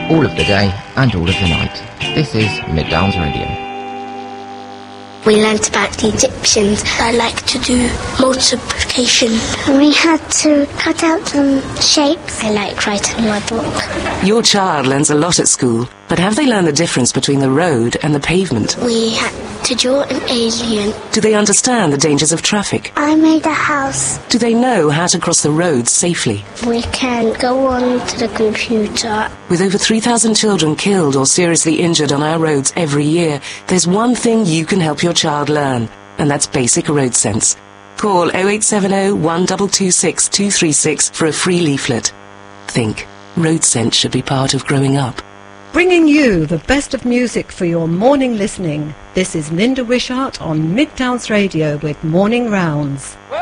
all of the day and all of the night. This is Mid-Downs Radio. We learnt about the Egyptians. I like to do multiplication. We had to cut out some shapes. I like writing my book. Your child learns a lot at school, but have they learned the difference between the road and the pavement? We had to draw an alien. Do they understand the dangers of traffic? I made a house. Do they know how to cross the road safely? We can go on to the computer. With over 3,000 children killed or seriously injured on our roads every year, there's one thing you can help your child learn, and that's basic road sense. Call 0870 1226 236 for a free leaflet. Think, road sense should be part of growing up. Bringing you the best of music for your morning listening. This is Linda Wishart on Mid-Downs Radio with Morning Rounds.